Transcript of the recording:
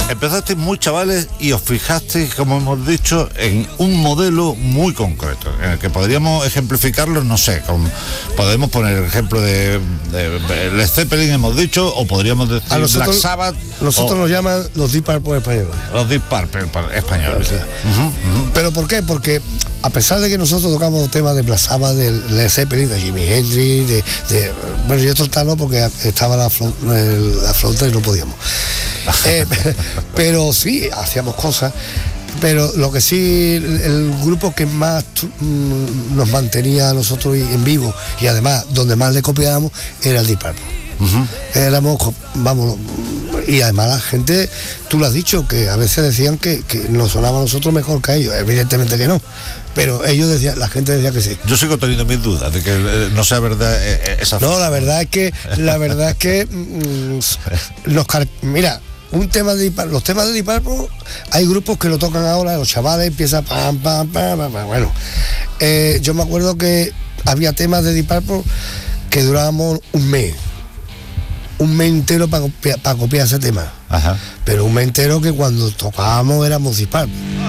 Empezasteis muy chavales y os fijasteis, como hemos dicho, en un modelo muy concreto, en el que podríamos ejemplificarlo, no sé, podemos poner el ejemplo de Led Zeppelin, hemos dicho, o podríamos decir a nosotros, Black Sabbath. Nosotros nos llaman los Deep Purple españoles. Los Deep Purple españoles. Sí. ¿Pero por qué? Porque a pesar de que nosotros tocamos temas de Black Sabbath, de Led Zeppelin, de Jimi Hendrix, bueno, yo total no, porque estaba la flauta y no podíamos. Pero sí, hacíamos cosas. Pero lo que sí, el grupo que más nos mantenía a nosotros en vivo, y además donde más le copiábamos, era el Deep Purple. Éramos, vamos, y además la gente, tú lo has dicho, que a veces decían que nos sonaba a nosotros mejor que a ellos. Evidentemente que no, pero ellos decían, la gente decía que sí. Yo sigo teniendo mis dudas de que no sea verdad esa. No, la verdad es que mira, los temas de Deep Purple, hay grupos que lo tocan ahora, los chavales empiezan pam, pam, pam, pam, pam. Bueno, yo me acuerdo que había temas de Deep Purple que durábamos un mes entero para copiar ese tema. Ajá. Pero un mes entero que cuando tocábamos éramos Deep Purple.